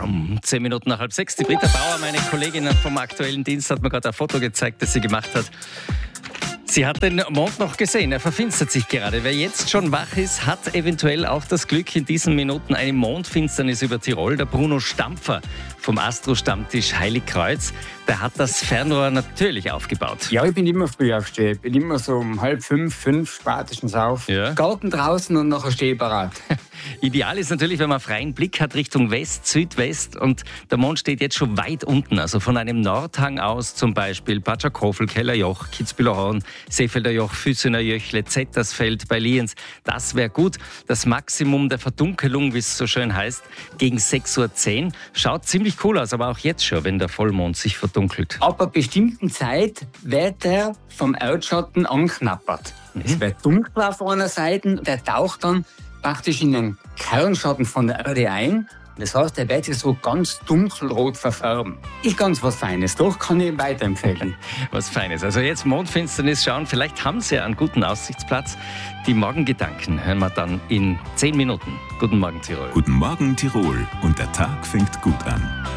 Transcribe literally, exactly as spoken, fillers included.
Um zehn Minuten nach halb sechs. Die Britta Bauer, meine Kollegin vom aktuellen Dienst, hat mir gerade ein Foto gezeigt, das sie gemacht hat. Sie hat den Mond noch gesehen, er verfinstert sich gerade. Wer jetzt schon wach ist, hat eventuell auch das Glück, in diesen Minuten eine Mondfinsternis über Tirol. Der Bruno Stampfer vom Astro-Stammtisch Heiligkreuz, der hat das Fernrohr natürlich aufgebaut. Ja, ich bin immer früh aufstehen. Ich bin immer so um halb fünf, fünf spätestens auf. Ja. Garten draußen und nachher stehe ich bereit. Ideal ist natürlich, wenn man freien Blick hat Richtung West, Südwest, und der Mond steht jetzt schon weit unten, also von einem Nordhang aus zum Beispiel Patschakofel, Kellerjoch, Kitzbühler Horn, Seefelder Joch, Füssener Jöchle, Zettersfeld bei Lienz. Das wäre gut. Das Maximum der Verdunkelung, wie es so schön heißt, gegen sechs Uhr zehn. Schaut ziemlich cool aus, aber auch jetzt schon, wenn der Vollmond sich verdunkelt. Ab einer bestimmten Zeit wird er vom Erdschatten anknappert. Mhm. Es wird dunkel auf einer Seite, der taucht dann praktisch in den Kernschatten von der Erde ein. Das heißt, er wird sich so ganz dunkelrot verfärben. Ist ganz was Feines, doch, kann ich ihm weiterempfehlen. Was Feines. Also jetzt Mondfinsternis schauen, vielleicht haben Sie ja einen guten Aussichtsplatz. Die Morgengedanken hören wir dann in zehn Minuten. Guten Morgen, Tirol. Guten Morgen, Tirol. Und der Tag fängt gut an.